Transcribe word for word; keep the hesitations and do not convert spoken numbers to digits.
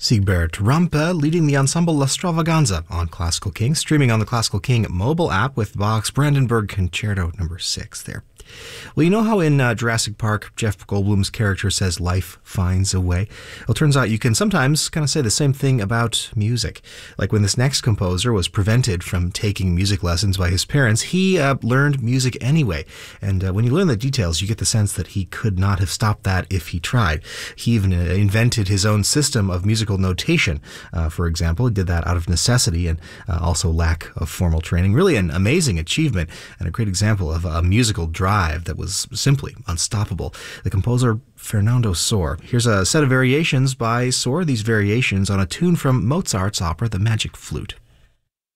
Siegbert Rampe leading the ensemble La Stravaganza on Classical King, streaming on the Classical King mobile app with Bach's Brandenburg Concerto number six there. Well, you know how in uh, Jurassic Park, Jeff Goldblum's character says life finds a way? Well, it turns out you can sometimes kind of say the same thing about music. Like when this next composer was prevented from taking music lessons by his parents, he uh, learned music anyway. And uh, when you learn the details, you get the sense that he could not have stopped that if he tried. He even uh, invented his own system of musical notation. Uh, for example, he did that out of necessity and uh, also lack of formal training. Really an amazing achievement and a great example of a musical drive that was simply unstoppable. The composer Fernando Sor. Here's a set of variations by Sor, these variations on a tune from Mozart's opera The Magic Flute.